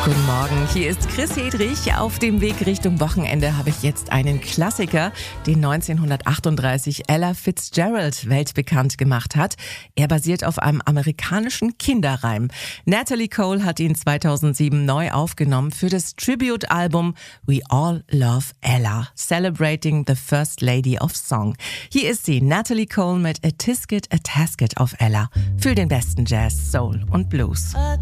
Guten Morgen, hier ist Chris Hedrich. Auf dem Weg Richtung Wochenende habe ich jetzt einen Klassiker, den 1938 Ella Fitzgerald weltbekannt gemacht hat. Er basiert auf einem amerikanischen Kinderreim. Natalie Cole hat ihn 2007 neu aufgenommen für das Tribute-Album We All Love Ella, celebrating the First Lady of Song. Hier ist sie, Natalie Cole mit A Tisket, A Tasket auf Ella. Für den besten Jazz, Soul und Blues. A